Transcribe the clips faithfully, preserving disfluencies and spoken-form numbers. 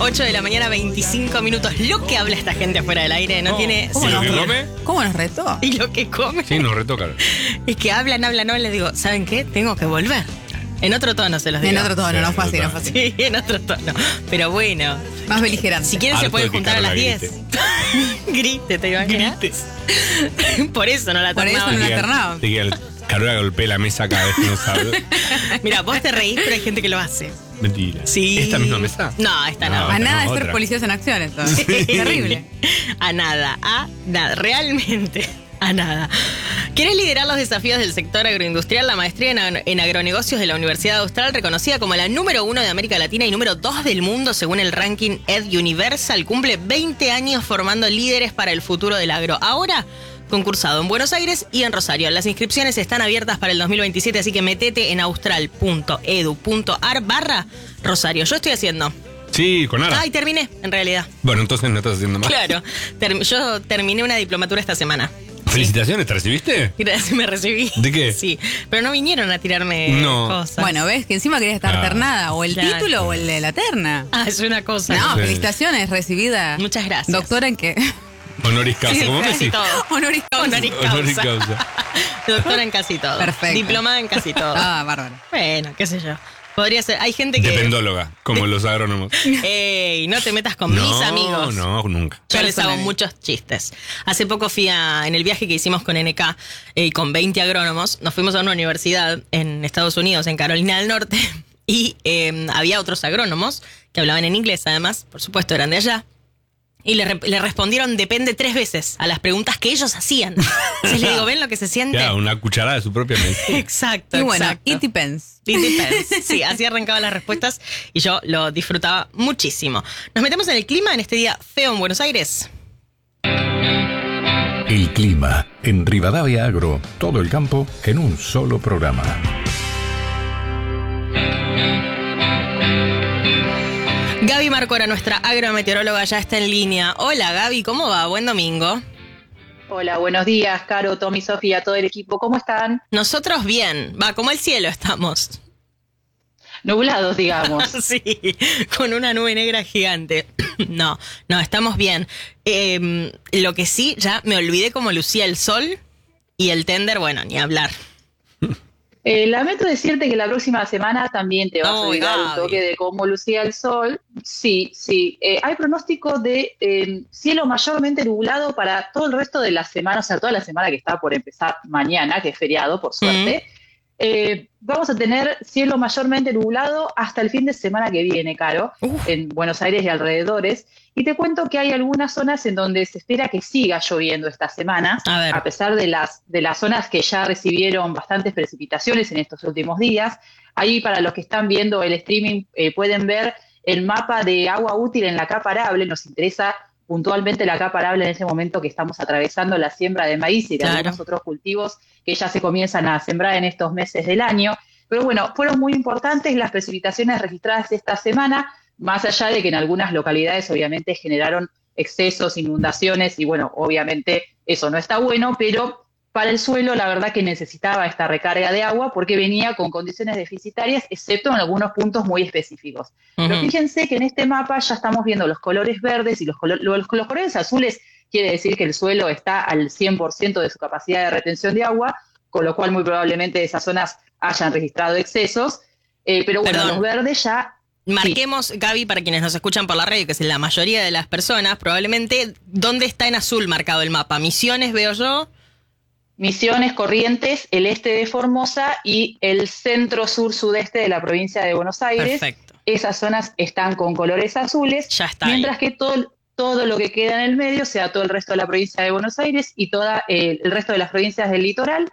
ocho de la mañana, veinticinco minutos. Lo que habla esta gente afuera del aire no, no tiene... ¿Y lo que come? ¿Cómo nos retó? Y lo que come. Sí, nos retó, claro. Es que hablan, hablan, hablan. Les digo, ¿saben qué? Tengo que volver. En otro tono se los digo. En otro tono, Sí, no en fácil, otro no tono. fácil. Sí, en otro tono. Pero bueno. Más beligerante. Si quieren se Harto pueden de que juntar a las Carola diez. Grite, te imaginas. Por eso no la Por eso ternaba. no la Te queda- ternaba. te queda el- Carola golpea la mesa cada vez que no sabe. Mira, vos te reís, pero hay gente que lo hace. Mentira. Sí. ¿Esta misma mesa? No, esta no. No. A otra, nada de ser otra. policías en acción, entonces. Terrible. A nada, a nada, realmente a nada. ¿Quieres liderar los desafíos del sector agroindustrial? La maestría en, ag- en agronegocios de la Universidad Austral, reconocida como la número uno de América Latina y número dos del mundo según el ranking Ed Universal, cumple veinte años formando líderes para el futuro del agro. Ahora, concursado en Buenos Aires y en Rosario. Las inscripciones están abiertas para el dos mil veintisiete, así que metete en austral.edu.ar barra Rosario. Yo estoy haciendo. Sí, con Ara. Ay, terminé, en realidad. Bueno, entonces no estás haciendo más. Claro, Term- yo terminé una diplomatura esta semana. Felicitaciones, ¿te recibiste? Gracias, me recibí. ¿De qué? Sí, pero no vinieron a tirarme No. cosas. Bueno, ves que encima querías estar Ah. ternada, o el Claro. título o el de la terna. Ah, es una cosa. No, Sí. felicitaciones, recibida. Muchas gracias. Doctora en qué? Honoris causa. Sí, ¿Cómo casi decís? todo. Honoris causa. Honoris causa. Honoris causa. Doctora en casi todo. Perfecto. Diplomada en casi todo. Ah, bárbaro. Bueno, qué sé yo. Podría ser. Hay gente que. Dependóloga, como los agrónomos. Ey, no te metas con no, mis amigos. No, nunca. Yo les hago Personal. muchos chistes. Hace poco fui a, en el viaje que hicimos con N K eh, y con veinte agrónomos, nos fuimos a una universidad en Estados Unidos, en Carolina del Norte, y eh, había otros agrónomos que hablaban en inglés, además, por supuesto, eran de allá. Y le, re- le respondieron depende tres veces a las preguntas que ellos hacían. Entonces le digo, ¿ven lo que se siente? Ya, una cucharada de su propia medicina. Exacto, Y bueno, exacto. it depends. It depends. Sí, así arrancaban las respuestas y yo lo disfrutaba muchísimo. Nos metemos en el clima en este día feo en Buenos Aires. El clima en Rivadavia Agro, todo el campo en un solo programa. Gaby Marcora, nuestra agrometeoróloga, ya está en línea. Hola Gaby, ¿cómo va? Buen domingo. Hola, buenos días, Caro, Tommy, Sofía, todo el equipo. ¿Cómo están? Nosotros bien, va, como el cielo estamos. Nublados, digamos. Sí, con una nube negra gigante. No, no, estamos bien. Eh, lo que sí, ya me olvidé cómo lucía el sol y el tender, bueno, ni hablar. Eh, lamento decirte que la próxima semana también te vas No, a dedicar un Gaby. toque de cómo lucía el sol. Sí, sí. Eh, hay pronóstico de eh, cielo mayormente nublado para todo el resto de la semana, o sea, toda la semana que está por empezar mañana, que es feriado, por suerte. Eh, vamos a tener cielo mayormente nublado hasta el fin de semana que viene, Caro, Uf. en Buenos Aires y alrededores. Y te cuento que hay algunas zonas en donde se espera que siga lloviendo esta semana, A ver. a pesar de las, de las zonas que ya recibieron bastantes precipitaciones en estos últimos días. Ahí, para los que están viendo el streaming, eh, pueden ver el mapa de agua útil en la capa arable. Nos interesa puntualmente la capa arable en ese momento que estamos atravesando la siembra de maíz y de Claro. algunos otros cultivos que ya se comienzan a sembrar en estos meses del año. Pero bueno, fueron muy importantes las precipitaciones registradas esta semana, más allá de que en algunas localidades obviamente generaron excesos, inundaciones, y bueno, obviamente eso no está bueno, pero para el suelo la verdad que necesitaba esta recarga de agua porque venía con condiciones deficitarias, excepto en algunos puntos muy específicos. Pero Ujú. fíjense que en este mapa ya estamos viendo los colores verdes y los, colo- los, los colores azules, quiere decir que el suelo está al cien por ciento de su capacidad de retención de agua, con lo cual muy probablemente esas zonas hayan registrado excesos, eh, pero bueno, Perdón. los verdes ya... Marquemos, Gaby, para quienes nos escuchan por la radio, que es la mayoría de las personas, probablemente, ¿dónde está en azul marcado el mapa? Misiones, veo yo. Misiones, Corrientes, el este de Formosa y el centro-sur-sudeste de la provincia de Buenos Aires. Perfecto. Esas zonas están con colores azules, Ya está mientras ahí. que todo, todo lo que queda en el medio, sea todo el resto de la provincia de Buenos Aires y toda eh, el resto de las provincias del litoral,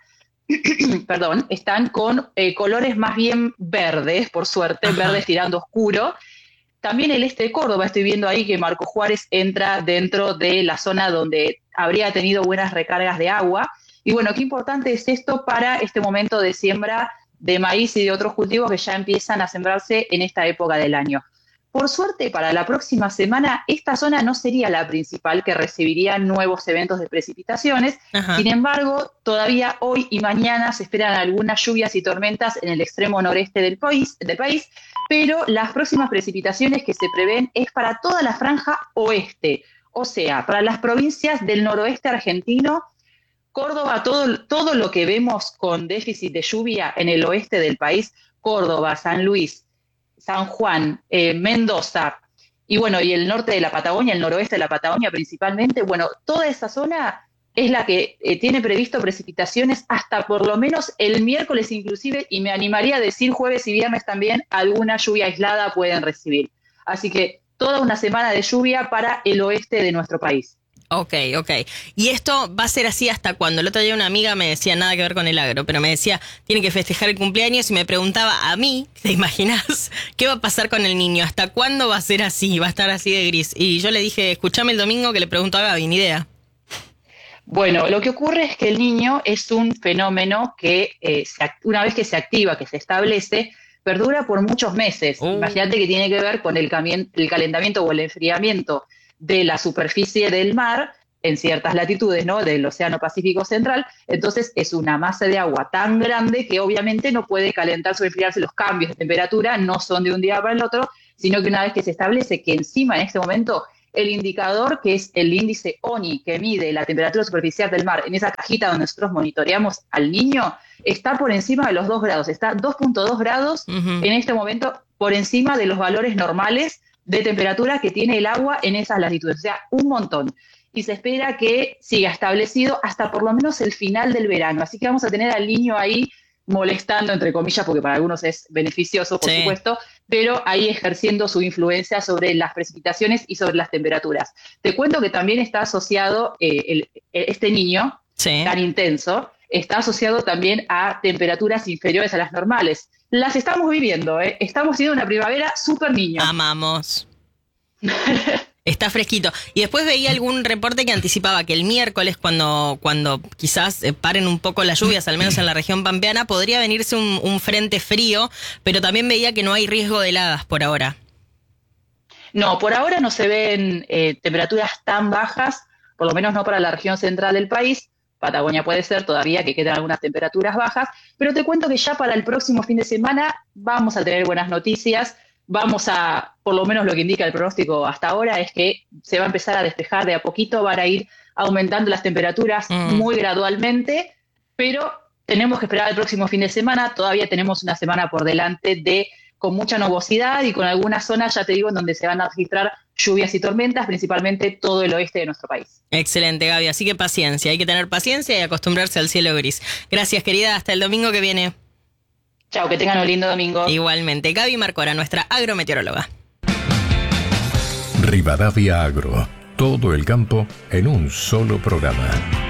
perdón, están con eh, colores más bien verdes, por suerte, Ajá. verdes tirando oscuro. También el este de Córdoba, estoy viendo ahí que Marco Juárez entra dentro de la zona donde habría tenido buenas recargas de agua. Y bueno, qué importante es esto para este momento de siembra de maíz y de otros cultivos que ya empiezan a sembrarse en esta época del año. por suerte, para la próxima semana, esta zona no sería la principal que recibiría nuevos eventos de precipitaciones. Ajá. Sin embargo, todavía hoy y mañana se esperan algunas lluvias y tormentas en el extremo noreste del país, del país, pero las próximas precipitaciones que se prevén es para toda la franja oeste, o sea, para las provincias del noroeste argentino, Córdoba, todo, todo lo que vemos con déficit de lluvia en el oeste del país, Córdoba, San Luis, San Juan, eh, Mendoza, y bueno, y el norte de la Patagonia, el noroeste de la Patagonia principalmente, bueno, toda esa zona es la que eh, tiene previsto precipitaciones hasta por lo menos el miércoles inclusive, y me animaría a decir jueves y viernes también, alguna lluvia aislada pueden recibir. Así que toda una semana de lluvia para el oeste de nuestro país. Ok, ok. ¿Y esto va a ser así hasta cuándo? El otro día una amiga me decía, nada que ver con el agro, pero me decía, tiene que festejar el cumpleaños y me preguntaba a mí, ¿te imaginas qué va a pasar con el niño? ¿Hasta cuándo va a ser así? ¿Va a estar así de gris? Y yo le dije, escuchame el domingo que le pregunto a Gaby, ni idea. Bueno, lo que ocurre es que el niño es un fenómeno que eh, se, una vez que se activa, que se establece, perdura por muchos meses. Uh. Imagínate que tiene que ver con el, camien- el calentamiento o el enfriamiento de la superficie del mar en ciertas latitudes, ¿no?, del Océano Pacífico Central. Entonces es una masa de agua tan grande que obviamente no puede calentarse o enfriarse. Los cambios de temperatura no son de un día para el otro, sino que una vez que se establece que encima en este momento el indicador, que es el índice O N I, que mide la temperatura superficial del mar, en esa cajita donde nosotros monitoreamos al niño, está por encima de los dos grados, está dos punto dos grados Uh-huh. en este momento por encima de los valores normales de temperatura que tiene el agua en esas latitudes, o sea, un montón. Y se espera que siga establecido hasta por lo menos el final del verano. Así que vamos a tener al niño ahí molestando, entre comillas, porque para algunos es beneficioso, por Sí. supuesto, pero ahí ejerciendo su influencia sobre las precipitaciones y sobre las temperaturas. Te cuento que también está asociado, eh, el, este niño Sí. tan intenso, está asociado también a temperaturas inferiores a las normales. Las estamos viviendo, ¿eh? Estamos teniendo una primavera súper niño. Amamos. Está fresquito. Y después veía algún reporte que anticipaba que el miércoles, cuando, cuando quizás eh, paren un poco las lluvias, al menos en la región pampeana, podría venirse un, un frente frío, pero también veía que no hay riesgo de heladas por ahora. No, por ahora no se ven eh, temperaturas tan bajas, por lo menos no para la región central del país. Patagonia puede ser todavía que quedan algunas temperaturas bajas, pero te cuento que ya para el próximo fin de semana vamos a tener buenas noticias. Vamos a, por lo menos lo que indica el pronóstico hasta ahora, es que se va a empezar a despejar de a poquito, van a ir aumentando las temperaturas Mm. muy gradualmente, pero tenemos que esperar el próximo fin de semana. Todavía tenemos una semana por delante de con mucha nubosidad y con algunas zonas, ya te digo, en donde se van a registrar lluvias y tormentas, principalmente todo el oeste de nuestro país. Excelente, Gaby. Así que paciencia. Hay que tener paciencia y acostumbrarse al cielo gris. Gracias, querida. Hasta el domingo que viene. Chao, que tengan un lindo domingo. Igualmente. Gaby Marcora, nuestra agrometeoróloga. Rivadavia Agro, todo el campo en un solo programa.